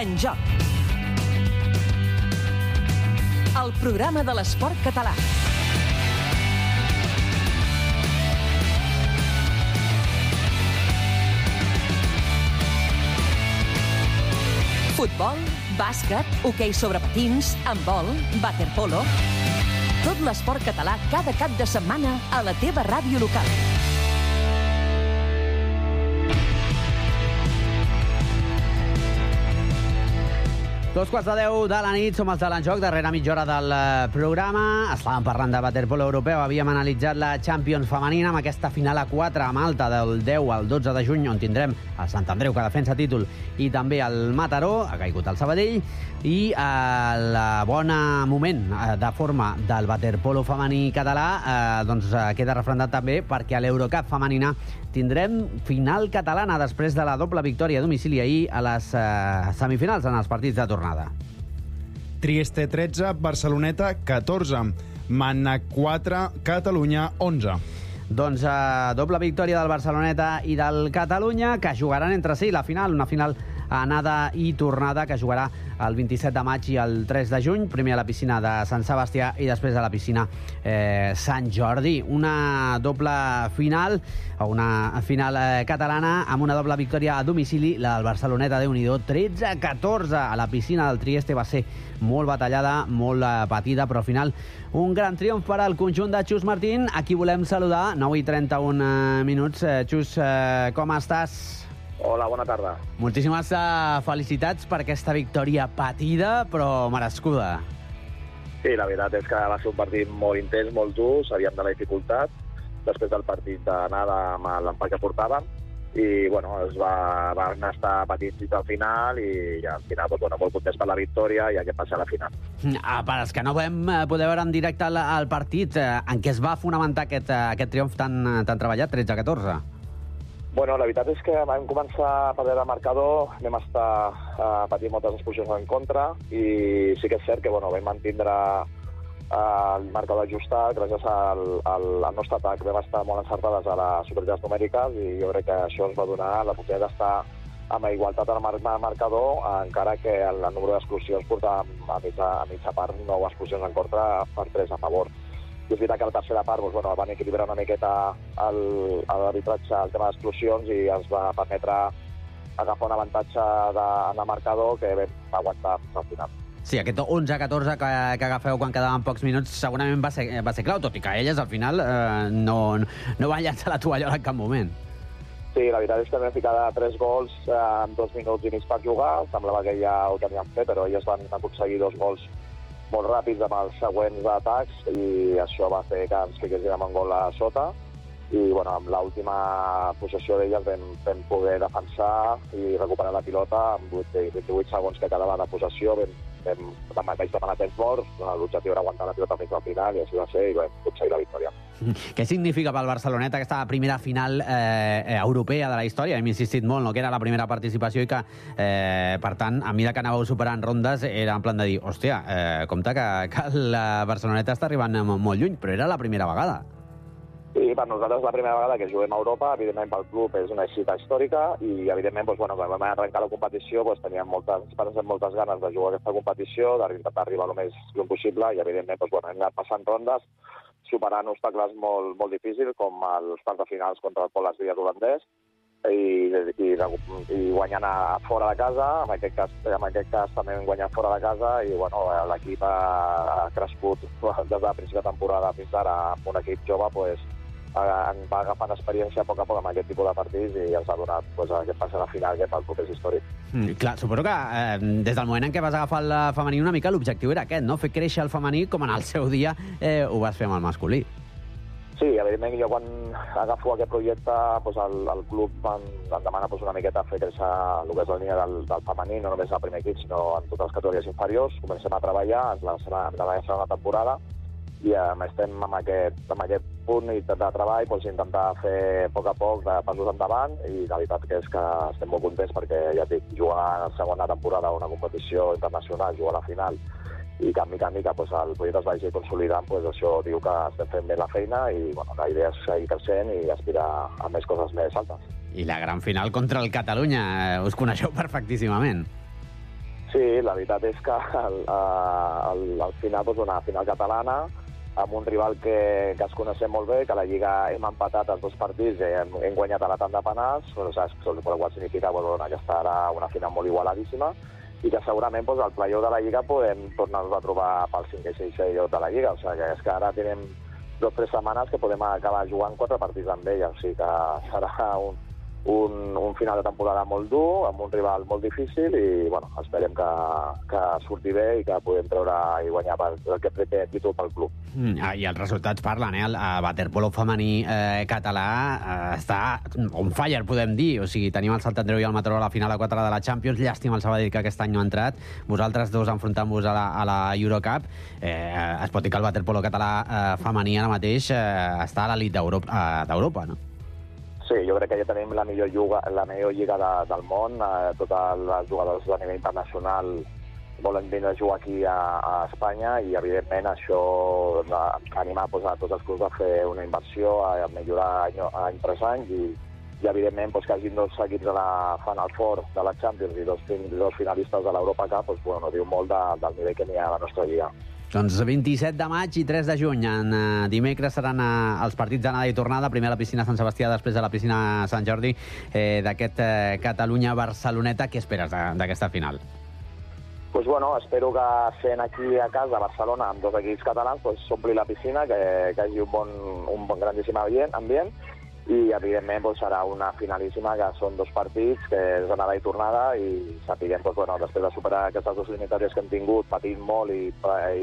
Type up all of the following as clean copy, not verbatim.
En Joc. El programa de l'esport català. Futbol, bàsquet, hoquei sobre patins, handbol, waterpolo... Tot l'esport català cada cap de setmana a la teva ràdio local. Dos quarts de 10 de la nit, som els de l'Enjoc, darrere mitja hora del programa. Estàvem parlant de waterpolo europeu, havíem analitzat la Champions femenina amb aquesta final a 4 a Malta del 10 al 12 de juny, on tindrem el Sant Andreu, que defensa títol, i també el Mataró, ha caigut el Sabadell, i el bon moment de forma del waterpolo femení català queda refrendat també perquè a l'Eurocup femenina tindrem final catalana després de la doble victòria a domicili ahir a les semifinals en els partits de tornada. Trieste 13, Barceloneta 14, Manna 4, Catalunya 11. Doncs doble victòria del Barceloneta i del Catalunya, que jugaran entre si la final, una final anada i tornada que jugarà el 27 de maig i el 3 de juny, primer a la piscina de Sant Sebastià i després a la piscina Sant Jordi. Una doble final, o una final catalana amb una doble victòria a domicili, la del Barceloneta, Déu-n'hi-do, 13-14 a la piscina del Trieste. Va ser molt batallada, molt patida, però al final un gran triomf per al conjunt de Xus Martín, a qui volem saludar. 9:31 minuts. Xus, com estàs? Hola, bona tarda. Moltíssimes felicitats per aquesta victòria patida, però merescuda. Sí, la veritat és que va ser un partit molt intens, molt dur, sabíem de la dificultat, després del partit d'anada amb l'empat que portàvem, i bueno, van estar patint fins al final, i al final molt contents per la victòria i aquest passe a la final. Per als que no vam poder veure en directe el partit, en què es va fonamentar aquest triomf tan treballat, 13-14? Bueno, la veritat és que vam començar a perdre el marcador, vam estar patint moltes expulsions en contra, i sí que és cert que vam mantindre el marcador ajustat gràcies al nostre atac. Vam estar molt encertades a les superioritats numèriques i jo crec que això ens va donar la possibilitat d'estar amb igualtat al marcador, encara que el número d'expulsions portàvem a mitja part 9 expulsions en contra per 3 a favor. I és veritat que a la tercera part van equilibrar una miqueta l'arbitratge, el tema d'expulsions, i ens va permetre agafar un avantatge en el marcador que vam aguantar fins al final. Sí, aquest 11-14 que agafeu quan quedaven pocs minuts segurament va ser clau, tot i que elles al final no van llançar la tovallola en cap moment. Sí, la veritat és que vam ficar 3 gols en 2 minuts i mig per jugar. Semblava que ja ho teníem fet, però elles van aconseguir 2 gols molt ràpids amb els següents atacs, i això va fer que ens fiquéssim amb un gol a sota, i amb l'última possessió d'elles vam poder defensar i recuperar la pilota amb 28 segons que quedava de possessió. Vaig demanar temps morts, l'objectiu era aguantar la pilota fins al final, i així va ser, i vam aconseguir la victòria. Què significa pel Barceloneta aquesta primera final europea de la història? Hem insistit molt, que era la primera participació i que, per tant, a mesura que anàveu superant rondes, era en plan de dir, hòstia, compte que la Barceloneta està arribant molt lluny, però era la primera vegada. Sí, per nosaltres la primera vegada que juguem a Europa, evidentment pel club és una cita històrica, i evidentment quan vam arrencar la competició teníem moltes ganes de jugar aquesta competició, d'intentar arribar el més lluny possible, i evidentment hem anat passant rondes, superant obstacles molt difícils, com els quarts de finals contra el Pol Esdies holandès, i guanyant fora de casa. En aquest cas també hem guanyat fora de casa, i l'equip ha crescut des de principi de temporada fins ara amb un equip jove, va agafant experiència a poc amb aquest tipus de partits, i ens ha donat aquest pas a la final, que pel club és històric. Clar, suposo que des del moment en què vas agafar el femení una mica l'objectiu era aquest, no? Fer créixer el femení com en el seu dia ho vas fer amb el masculí. Sí, evidentment, jo quan agafo aquest projecte, el club em demana una miqueta fer créixer el que és la línia del femení, no només al primer equip, sinó en totes les categories inferiors. Comencem a treballar en la segona temporada, i estem amb aquest punt de treball, intentar fer a poc passos endavant, i la veritat que és que estem molt contents perquè, ja dic, jugar la segona temporada a una competició internacional, jugar a la final, i que mica en mica el projecte es vagi consolidant, això diu que estem fent bé la feina, i la idea és seguir creixent i aspirar a més coses més altes. I la gran final contra el Catalunya, us coneixeu perfectíssimament. Sí, la veritat és que al final doncs, una final catalana amb un rival que es coneixem molt bé, que a la Lliga hem empatat els 2 partits i hem guanyat a la tanda de penals, però saps, el qual significa que aquesta era una final molt igualadíssima i que segurament doncs, el play-off de la Lliga podem tornar-nos a trobar pel 5 i 6 lloc de la Lliga. O sigui, que és que ara tenim 2 o 3 setmanes que podem acabar jugant 4 partits amb ella. O sigui que serà un final de temporada molt dur, amb un rival molt difícil i bueno, esperem que surti bé i que podem treure i guanyar el que primer títol pel club. I els resultats parlen, El waterpolo femení català està on fire, podem dir. O sigui, tenim el Sant Andreu i el Mataró a la final a 4 de la Champions, llàstima el Sabadell que aquest any no ha entrat, vosaltres dos enfrontant-vos a la Eurocup. Es pot dir que el waterpolo català femení ara mateix està a l'elit d'Europa, no? Sí, jo crec que ja tenim la millor lliga del món. Totes les jugadores a nivell internacional volen vindre a jugar aquí a Espanya i, evidentment, això anima a tots els clubs a fer una inversió, a millorar any per any i evidentment, que hagin 2 equips a la Final Four de la Champions i 2 finalistes de l'Europa Cup, diu molt del nivell que n'hi ha a la nostra lliga. Doncs 27 de maig i 3 de juny. Dimecres seran els partits d'anada i tornada, primer a la piscina Sant Sebastià, després a la piscina Sant Jordi, d'aquest Catalunya-Barceloneta. Què esperes d'aquesta final? Doncs espero que sent aquí a casa, a Barcelona, amb 2 equips catalans, s'ompli la piscina, que hi hagi un grandíssim ambient i, evidentment, serà una finalíssima, que són 2 partits, que és anada i tornada, i sapiguem, després de superar aquestes 2 eliminatòries que hem tingut, patint molt i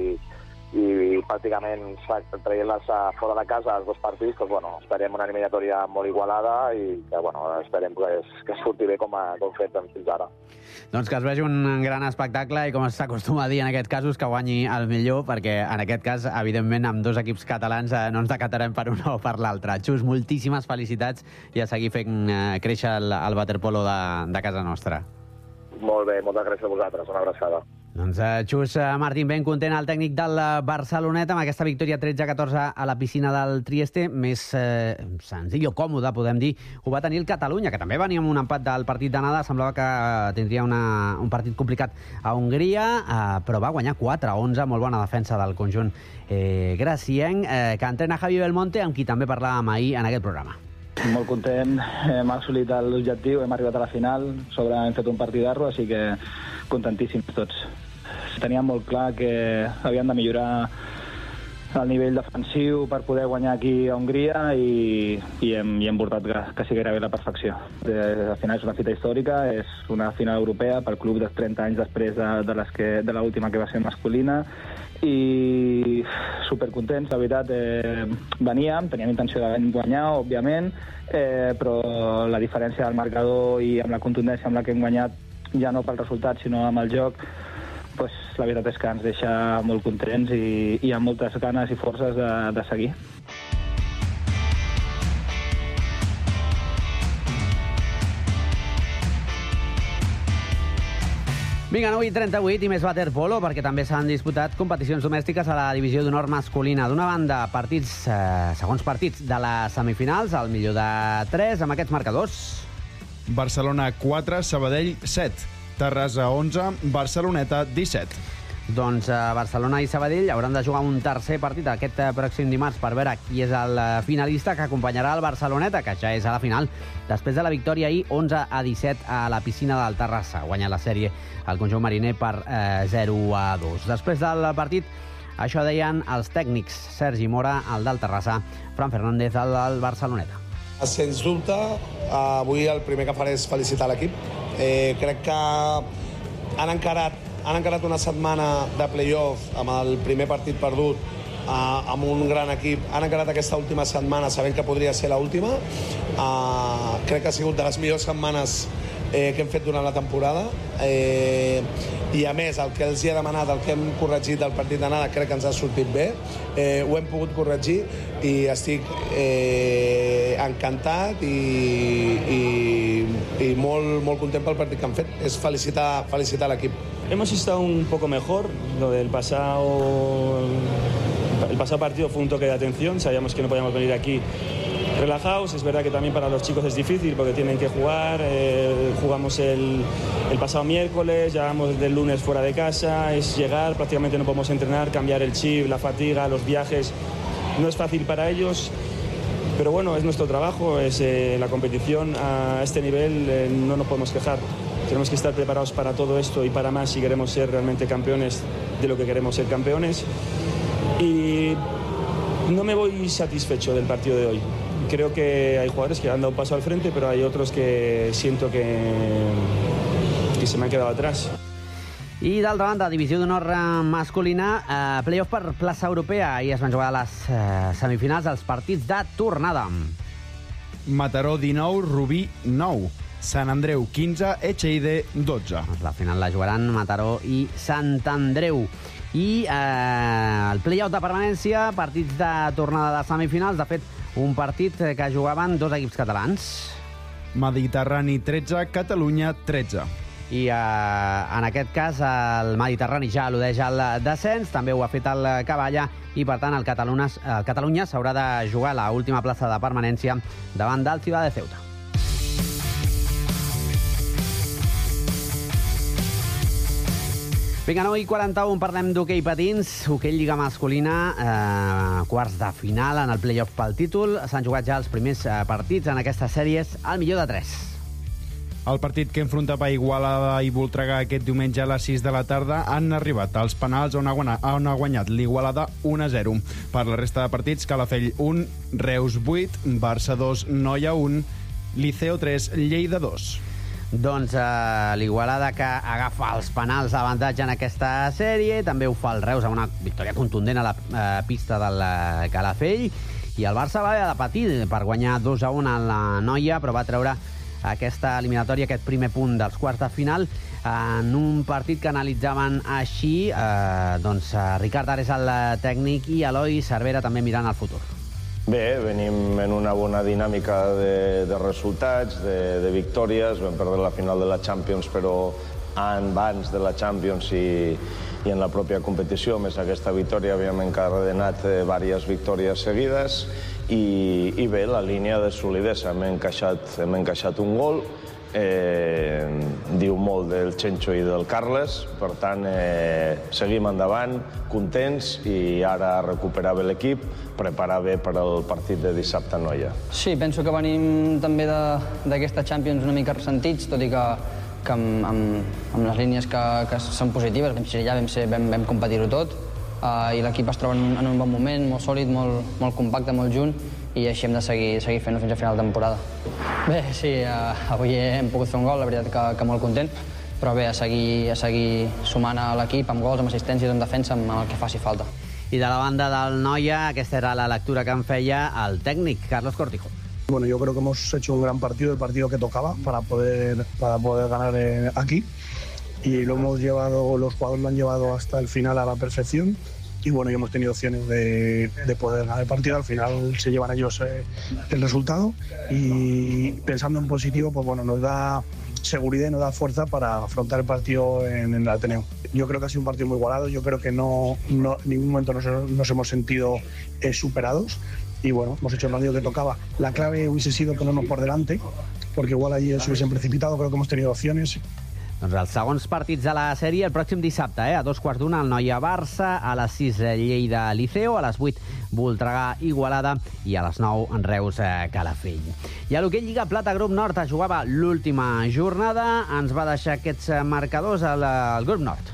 pràcticament traient-les fora de casa els 2 partits, esperem una eliminatòria molt igualada i que esperem que surti bé com fet fins ara. Doncs que es vegi un gran espectacle i, com s'acostuma a dir en aquests casos, que guanyi el millor, perquè en aquest cas, evidentment, amb 2 equips catalans no ens decatarem per un o per l'altre. Xus, moltíssimes felicitats i a seguir fent créixer el waterpolo de casa nostra. Molt bé, moltes gràcies a vosaltres. Una abraçada. Doncs Xus Martín, ben content, el tècnic del Barceloneta, amb aquesta victòria 13-14 a la piscina del Trieste. Més senzill o còmode, podem dir, ho va tenir el Catalunya, que també venia amb un empat del partit d'anada. Semblava que tindria un partit complicat a Hongria, però va guanyar 4-11, molt bona defensa del conjunt gracienc, que entrena Javi Belmonte, amb qui també parlàvem ahir en aquest programa. Molt content, hem assolit l'objectiu, hem arribat a la final, hem fet un partidarro, així que contentíssims tots. Teníem molt clar que havíem de millorar el nivell defensiu per poder guanyar aquí a Hongria i hem portat que sigui gairebé la perfecció. Al final és una fita històrica, és una final europea pel club de 30 anys després de l'última que va ser masculina, i supercontents, la veritat. Teníem intenció de guanyar, òbviament, però la diferència del marcador i amb la contundència amb la que hem guanyat, ja no pel resultat sinó amb el joc, la veritat és que ens deixa molt contents i amb moltes ganes i forces de seguir. Vinga, 9:38 i més waterpolo, perquè també s'han disputat competicions domèstiques a la divisió d'honor masculina. D'una banda, segons partits de les semifinals, el millor de 3 amb aquests marcadors. Barcelona 4, Sabadell 7. Terrassa 11, Barceloneta 17. Doncs Barcelona i Sabadell hauran de jugar un tercer partit aquest pròxim dimarts per veure qui és el finalista que acompanyarà el Barceloneta, que ja és a la final, després de la victòria ahir 11-17 a la piscina del Terrassa. Guanya la sèrie el conjunt mariner per 0-2. Després del partit, això deien els tècnics Sergi Mora, el del Terrassa, Fran Fernández, el del Barceloneta. Sens dubte, avui el primer que faré és felicitar l'equip. Crec que han encarat una setmana de play-off amb el primer partit perdut, amb un gran equip. Han encarat aquesta última setmana sabent que podria ser l'última. Crec que ha sigut de les millors setmanes que hem fet durant la temporada. I a més, el que els he demanat, el que hem corregit del partit d'anada, crec que ens ha sortit bé. Ho hem pogut corregir i estic encantat i molt content pel partit que han fet. És felicitar l'equip. Hemos estado un poco mejor. Lo del pasado partido fue un toque de atención. Sabíamos que no podíamos venir aquí relajados. Es verdad que también para los chicos es difícil porque tienen que jugar. Jugamos el pasado miércoles, ya vamos desde el lunes fuera de casa. Es llegar, prácticamente no podemos entrenar, cambiar el chip, la fatiga, los viajes. No es fácil para ellos. Pero bueno, es nuestro trabajo, es la competición a este nivel, no nos podemos quejar. Tenemos que estar preparados para todo esto y para más si queremos ser realmente campeones de lo que queremos ser campeones. Y no me voy satisfecho del partido de hoy. Creo que hay jugadores que han dado un paso al frente, pero hay otros que siento que se me han quedado atrás. I d'altra banda, divisió d'honor masculina, playoff per plaça europea. Ahir es van jugar les semifinals, els partits de tornada. Mataró 19, Rubí 9. Sant Andreu 15, Echeide 12. La final la jugaran Mataró i Sant Andreu. I el playoff de permanència, partits de tornada de semifinals. De fet, un partit que jugaven dos equips catalans. Mediterrani 13, Catalunya 13. I en aquest cas el Mediterrani ja al·ludeix al descens, també ho ha fet el Cavalla i per tant el Catalunya s'haurà de jugar a l'última plaça de permanència davant del Ciudad de Ceuta. Vinga, 9:41, parlem d'hoquei patins, hoquei lliga masculina, quarts de final en el playoff pel títol. S'han jugat ja els primers partits en aquestes sèries, al millor de 3. El partit que enfrontava Igualada i Voltregà aquest diumenge a les 6 de la tarda han arribat als penals on ha guanyat l'Igualada 1-0. Per la resta de partits, Calafell 1, Reus 8, Barça 2, Noia 1, Liceo 3, Lleida 2. Doncs l'Igualada que agafa els penals d'avantatge en aquesta sèrie, també ho fa el Reus amb una victòria contundent a la pista del Calafell, i el Barça va haver de patir per guanyar 2-1 a la Noia, però va treure aquesta eliminatòria, aquest primer punt dels quarts de final, en un partit que analitzaven així, Ricard Ares, el tècnic, i Eloi Cervera també mirant al futur. Bé, venim en una bona dinàmica de resultats, de victòries. Vam perdre la final de la Champions, però abans de la Champions i en la pròpia competició, més aquesta victòria, havíem encadenat diverses victòries seguides. I bé, la línia de solidesa. Hem encaixat un gol, diu molt del Chencho i del Carles, per tant, seguim endavant, contents, i ara recuperar bé l'equip, preparar bé per al partit de dissabte a Noia. Sí, penso que venim també d'aquesta Champions una mica ressentits, tot i que amb les línies que són positives. Vam competir-ho tot, i l'equip es troba en un bon moment, molt sòlid, molt compacte, molt junt, i així hem de seguir fent-ho fins a final de temporada. Bé, sí, avui hem pogut fer un gol, la veritat que molt content, però bé, a seguir sumant a l'equip amb gols, amb assistències, amb defensa, amb el que faci falta. I de la banda del Noia, aquesta era la lectura que en feia el tècnic, Carlos Cortijo. Bueno, yo creo que hemos hecho un gran partido, el partido que tocaba para poder ganar aquí. Y los jugadores lo han llevado hasta el final a la perfección. Y bueno, hemos tenido opciones de poder ganar el partido. Al final se llevan ellos el resultado. Y pensando en positivo, pues bueno, nos da seguridad y nos da fuerza para afrontar el partido en el Ateneo. Yo creo que ha sido un partido muy igualado. Yo creo que en ningún momento nos hemos sentido superados. Y bueno, hemos hecho el partido que tocaba. La clave hubiese sido ponernos por delante, porque igual allí se hubiesen precipitado. Creo que hemos tenido opciones. Doncs els segons partits de la sèrie el pròxim dissabte, a 2:15 el Noia-Barça, a les 6 Lleida-Liceo, a les 8 Voltregà-Igualada i a les 9 Reus-Calafell. I a l'hoquei Lliga Plata Grup Nord es jugava l'última jornada. Ens va deixar aquests marcadors al Grup Nord.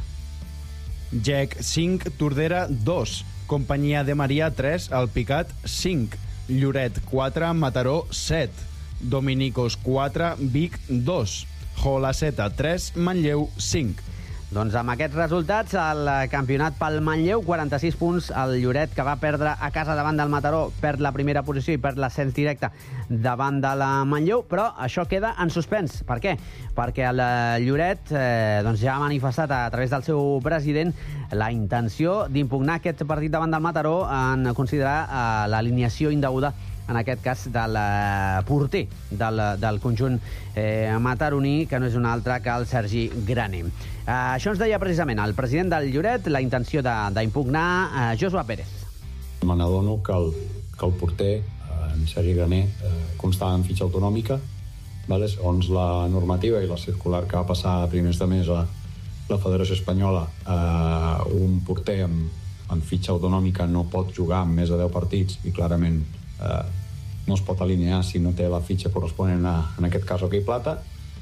GEC 5, Tordera 2, Companyia de Maria 3, Alpicat 5, Lloret 4, Mataró 7, Dominicos 4, Vic 2, Jolaceta 3, Manlleu 5. Doncs amb aquests resultats, el campionat pel Manlleu, 46 punts, el Lloret, que va perdre a casa davant del Mataró, perd la primera posició i perd l'ascens directe davant de la Manlleu, però això queda en suspens. Per què? Perquè el Lloret ja ha manifestat a través del seu president la intenció d'impugnar aquest partit davant del Mataró en considerar l'alineació indeguda, en aquest cas del porter del conjunt mataroní, que no és un altre que el Sergi Graner. Això ens deia precisament el president del Lloret, la intenció d'impugnar Josué Pérez. Me n'adono que el porter en Sergi Graner constava en fitxa autonòmica, segons la normativa i la circular que va passar a primers de mes a la Federació Espanyola. Un porter amb fitxa autonòmica no pot jugar amb més de 10 partits i clarament no es pot alinear si no té la fitxa corresponent en aquest cas hoquei plata.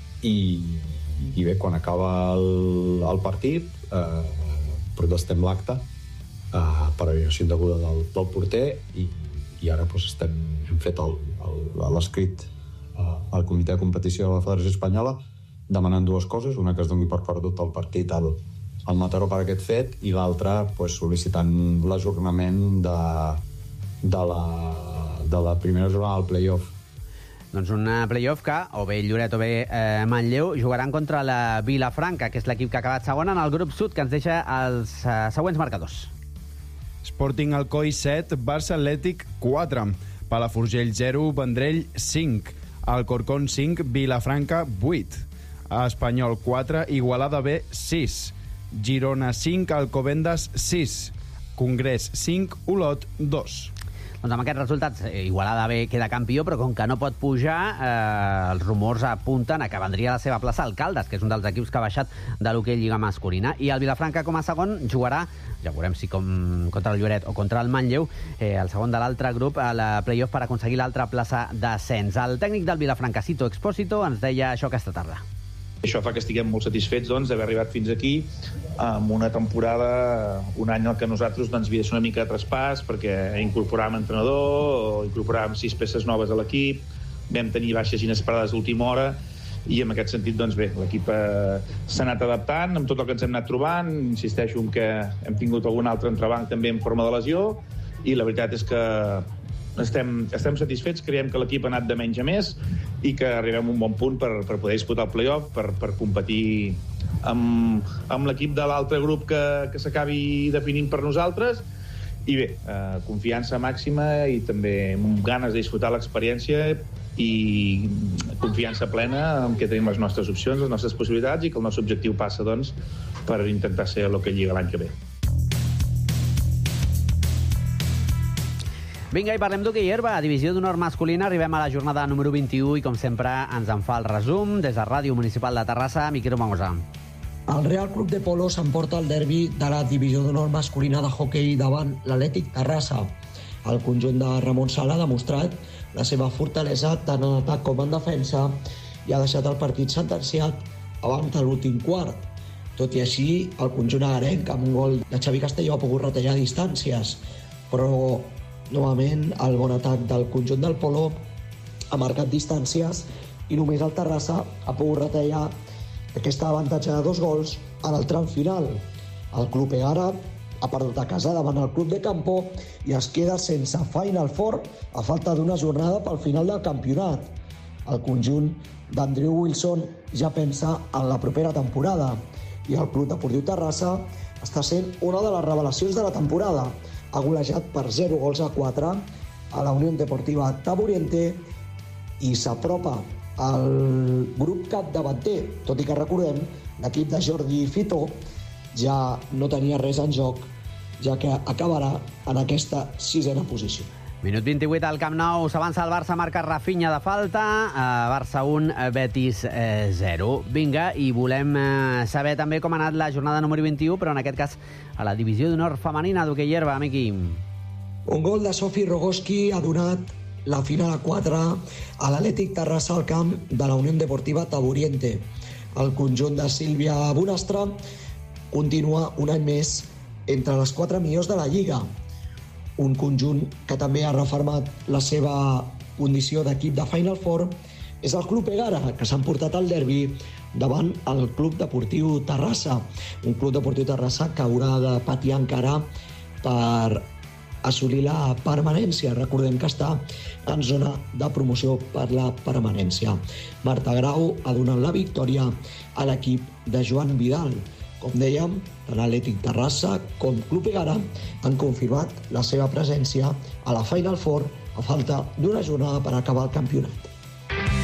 I bé, quan acaba el partit protestem l'acte per alineació indeguda del porter i ara hem fet l'escrit al comitè de competició de la Federació Espanyola demanant dues coses, una que es doni per perdut el partit al Mataró per aquest fet i l'altra sol·licitant l'ajornament de la primera jornada del play-off. Doncs un play-off que o bé Lloret o bé Manlleu jugaran contra la Vilafranca, que és l'equip que ha acabat segon en el grup sud, que ens deixa els següents marcadors. Sporting Alcoi 7, Barça Atlètic 4, Palafrugell 0, Vendrell 5, Alcorcón 5, Vilafranca 8, Espanyol 4, Igualada B 6, Girona 5, Alcobendas 6, Congrés 5, Olot 2. Doncs amb aquests resultats, Igualada B queda campió, però com que no pot pujar, els rumors apunten a que vendria a la seva plaça el Caldes, que és un dels equips que ha baixat de l'hoquei Lliga masculina. I el Vilafranca, com a segon, jugarà, ja veurem si contra el Lloret o contra el Manlleu, el segon de l'altre grup, a la play-off per aconseguir l'altra plaça d'ascens. El tècnic del Vilafranca, Sito Expósito, ens deia això aquesta tarda. Això fa que estiguem molt satisfets d'haver arribat fins aquí amb una temporada, un any en què nosaltres havia de ser una mica de traspàs perquè incorporàvem entrenador, incorporàvem 6 peces noves a l'equip, vam tenir baixes inesperades d'última hora i en aquest sentit, l'equip s'ha anat adaptant amb tot el que ens hem anat trobant. Insisteixo en que hem tingut algun altre entrebanc també en forma de lesió i la veritat és que estem satisfets, creiem que l'equip ha anat de menys a més i que arribem a un bon punt per poder disputar el play-off, per competir amb l'equip de l'altre grup que s'acabi definint per nosaltres. I bé, confiança màxima i també amb ganes de disfrutar l'experiència i confiança plena en què tenim les nostres opcions, les nostres possibilitats i que el nostre objectiu passa per intentar ser a l'hoquei Lliga l'any que ve. Vinga, i parlem d'hoquei herba. A Divisió d'Honor masculina arribem a la jornada número 21 i, com sempre, ens en fa el resum des de Ràdio Municipal de Terrassa. Miquel Romagosa. El Real Club de Polo s'emporta el derbi de la Divisió d'Honor masculina de hoquei davant l'Atlètic Terrassa. El conjunt de Ramon Sala ha demostrat la seva fortalesa tant en atac com en defensa i ha deixat el partit sentenciat abans de l'últim quart. Tot i així, el conjunt agarenc, amb un gol de Xavi Castelló, ha pogut retallar distàncies, però novament, el bon atac del conjunt del Polo ha marcat distàncies i només el Terrassa ha pogut retallar aquest avantatge de 2 gols en el tram final. El Club Egara ha perdut a casa davant el Club de Campo i es queda sense Final Four a falta d'una jornada pel final del campionat. El conjunt d'Andrew Wilson ja pensa en la propera temporada i el Club Deportiu Terrassa està sent una de les revelacions de la temporada. Ha golejat per 0-4 a la Unió Deportiva Taburiente i s'apropa al grup capdavanter, tot i que recordem, l'equip de Jordi Fito ja no tenia res en joc, ja que acabarà en aquesta 6a posició. Minut 28 al Camp Nou, s'avança el Barça, marca Rafinha de falta, Barça 1, Betis 0. Vinga, i volem saber també com ha anat la jornada número 21, però en aquest cas a la Divisió d'Honor femenina d'hoquei herba, Miqui. Un gol de Sofi Rogoski ha donat la final a 4 a l'Atlètic Terrassa al camp de la Unió Deportiva Taburiente. El conjunt de Sílvia Bonastre continua un any més entre les 4 millors de la Lliga. Un conjunt que també ha refermat la seva condició d'equip de Final Four és el Club Egara, que s'ha emportat el derbi davant el Club Deportiu Terrassa. Un Club Deportiu Terrassa que haurà de patir encara per assolir la permanència. Recordem que està en zona de promoció per la permanència. Marta Grau ha donat la victòria a l'equip de Joan Vidal. Com dèiem, tant l'Atlètic Terrassa com Club Egara han confirmat la seva presència a la Final Four a falta d'una jornada per acabar el campionat.